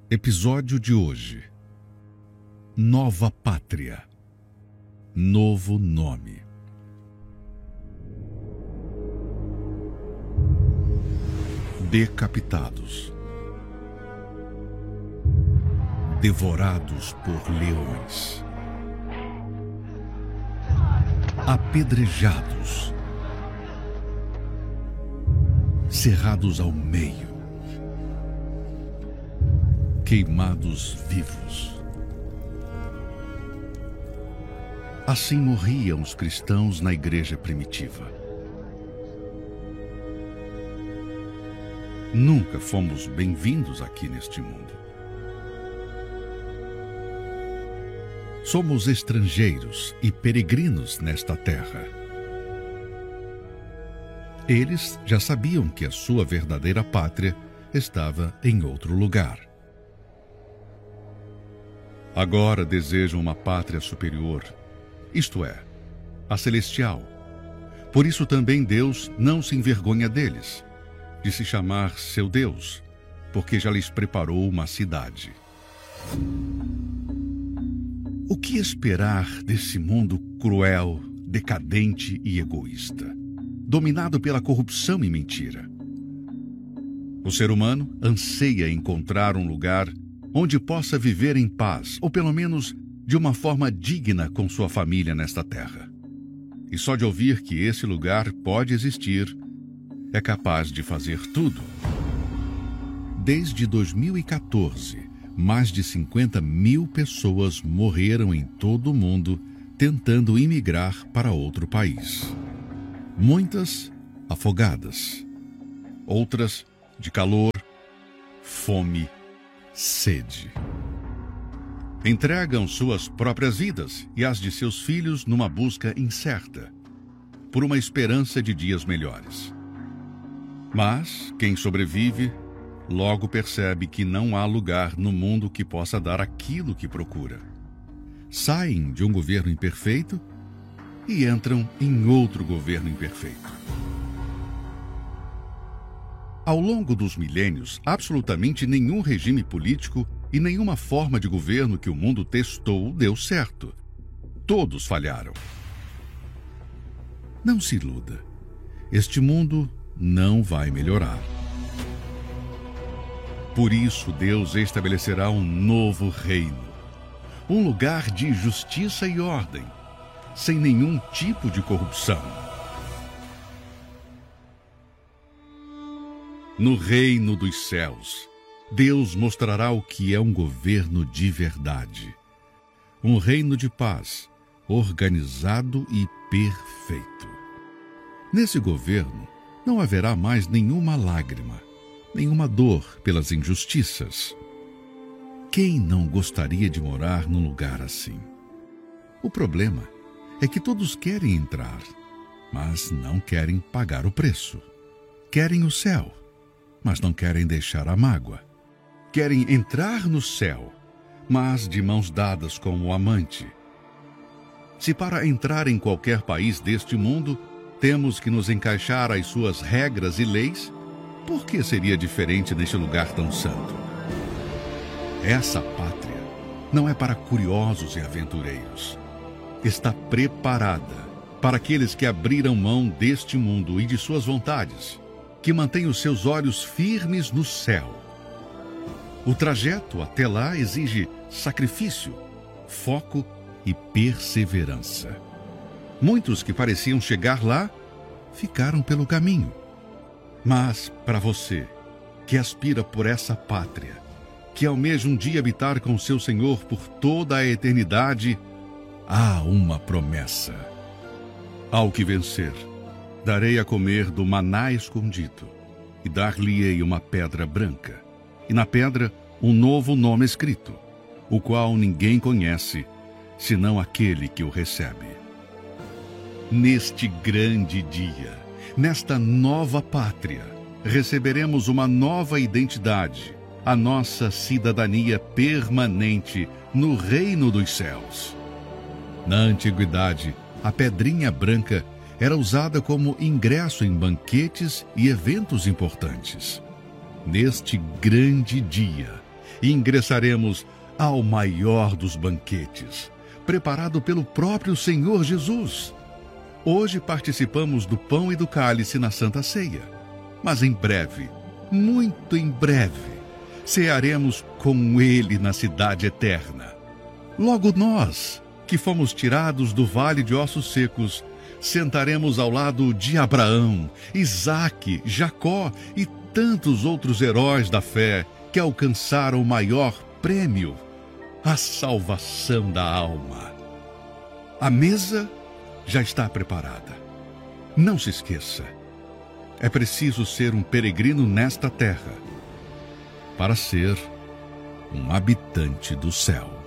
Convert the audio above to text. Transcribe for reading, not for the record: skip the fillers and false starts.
Episódio de hoje: Nova Pátria, novo nome. Decapitados, devorados por leões, apedrejados, cerrados ao meio, queimados vivos. Assim morriam os cristãos na igreja primitiva. Nunca fomos bem-vindos aqui neste mundo. Somos estrangeiros e peregrinos nesta terra. Eles já sabiam que a sua verdadeira pátria estava em outro lugar. Agora desejam uma pátria superior, isto é, a celestial. Por isso também Deus não se envergonha deles, de se chamar seu Deus, porque já lhes preparou uma cidade. O que esperar desse mundo cruel, decadente e egoísta, dominado pela corrupção e mentira? O ser humano anseia encontrar um lugar onde possa viver em paz, ou pelo menos de uma forma digna com sua família nesta terra. E só de ouvir que esse lugar pode existir, é capaz de fazer tudo. Desde 2014, mais de 50 mil pessoas morreram em todo o mundo tentando imigrar para outro país. Muitas afogadas, outras de calor, fome, sede. Entregam suas próprias vidas e as de seus filhos numa busca incerta, por uma esperança de dias melhores. Mas quem sobrevive logo percebe que não há lugar no mundo que possa dar aquilo que procura. Saem de um governo imperfeito e entram em outro governo imperfeito. Ao longo dos milênios, absolutamente nenhum regime político e nenhuma forma de governo que o mundo testou deu certo. Todos falharam. Não se iluda. Este mundo não vai melhorar. Por isso, Deus estabelecerá um novo reino, um lugar de justiça e ordem, sem nenhum tipo de corrupção. No reino dos céus, Deus mostrará o que é um governo de verdade, um reino de paz, organizado e perfeito. Nesse governo, não haverá mais nenhuma lágrima, nenhuma dor pelas injustiças. Quem não gostaria de morar num lugar assim? O problema é que todos querem entrar, mas não querem pagar o preço. Querem o céu, mas não querem deixar a mágoa. Querem entrar no céu, mas de mãos dadas com o amante. Se para entrar em qualquer país deste mundo temos que nos encaixar às suas regras e leis, por que seria diferente neste lugar tão santo? Essa pátria não é para curiosos e aventureiros. Está preparada para aqueles que abriram mão deste mundo e de suas vontades, que mantêm os seus olhos firmes no céu. O trajeto até lá exige sacrifício, foco e perseverança. Muitos que pareciam chegar lá ficaram pelo caminho. Mas para você, que aspira por essa pátria, que almeja um dia habitar com seu Senhor por toda a eternidade, há uma promessa. Ao que vencer, darei a comer do maná escondido, e dar-lhe-ei uma pedra branca, e na pedra um novo nome escrito, o qual ninguém conhece, senão aquele que o recebe. Neste grande dia, nesta nova pátria, receberemos uma nova identidade, a nossa cidadania permanente no reino dos céus. Na antiguidade, a pedrinha branca era usada como ingresso em banquetes e eventos importantes. Neste grande dia, e ingressaremos ao maior dos banquetes, preparado pelo próprio Senhor Jesus. Hoje participamos do pão e do cálice na Santa Ceia, mas em breve, muito em breve, cearemos com Ele na cidade eterna. Logo nós, que fomos tirados do vale de ossos secos, sentaremos ao lado de Abraão, Isaque, Jacó e tantos outros heróis da fé que alcançaram o maior prêmio, a salvação da alma. A mesa já está preparada. Não se esqueça, é preciso ser um peregrino nesta terra para ser um habitante do céu.